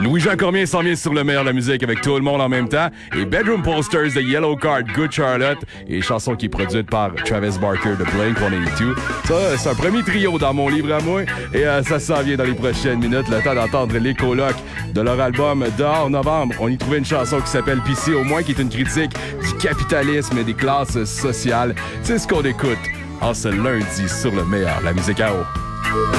Louis-Jean Cormier s'en vient sur le meilleur de la musique avec tout le monde en même temps. Et Bedroom Posters de Yellow Card, Good Charlotte. Et chanson qui est produite par Travis Barker de Blink-182. Ça, c'est un premier trio dans mon livre à moi. Et ça s'en vient dans les prochaines minutes. Le temps d'entendre les colocs de leur album Dehors Novembre. On y trouvait une chanson qui s'appelle Pissé au moins, qui est une critique du capitalisme et des classes sociales. C'est ce qu'on écoute en ce lundi sur le meilleur, la musique à eau.